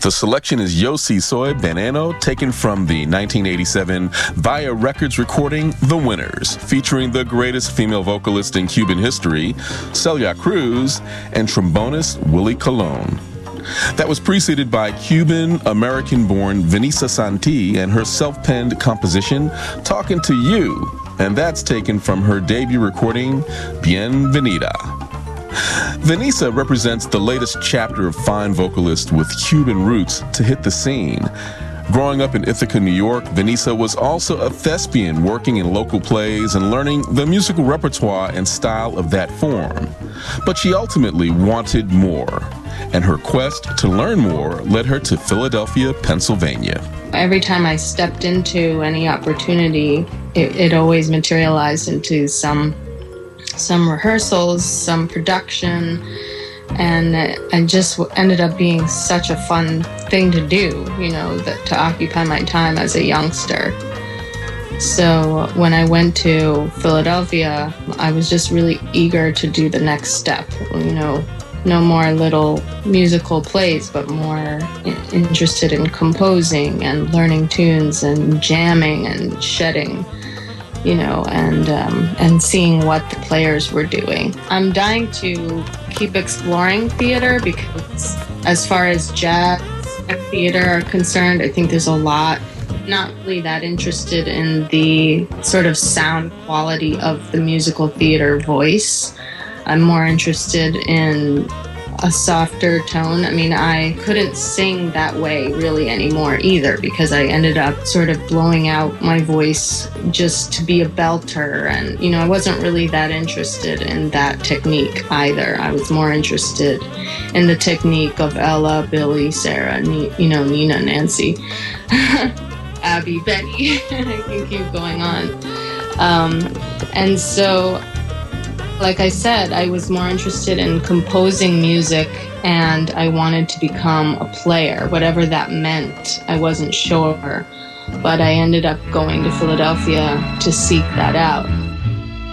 The selection is Yo Si Soy Veneno, taken from the 1987 Via Records recording The Winners, featuring the greatest female vocalist in Cuban history, Celia Cruz, and trombonist Willie Colon. That was preceded by Cuban-American-born Vanessa Santi and her self-penned composition, Talking to You, and that's taken from her debut recording, Bienvenida. Vanessa represents the latest chapter of fine vocalists with Cuban roots to hit the scene. Growing up in Ithaca, New York, Vanessa was also a thespian working in local plays and learning the musical repertoire and style of that form. But she ultimately wanted more, and her quest to learn more led her to Philadelphia, Pennsylvania. Every time I stepped into any opportunity, it always materialized into some rehearsals, some production, and it just ended up being such a fun thing to do, to occupy my time as a youngster. So when I went to Philadelphia, I was just really eager to do the next step, no more little musical plays, but more interested in composing and learning tunes and jamming and shedding, and seeing what the players were doing. I'm dying to keep exploring theater because as far as jazz and theater are concerned, I think there's a lot. Not really that interested in the sort of sound quality of the musical theater voice. I'm more interested in a softer tone. I mean, I couldn't sing that way really anymore either because I ended up sort of blowing out my voice just to be a belter. And, I wasn't really that interested in that technique either. I was more interested in the technique of Ella, Billy, Sarah, Nina, Nancy, Abby, Betty. I can keep going on. And so, like I said, I was more interested in composing music and I wanted to become a player, whatever that meant. I wasn't sure, but I ended up going to Philadelphia to seek that out.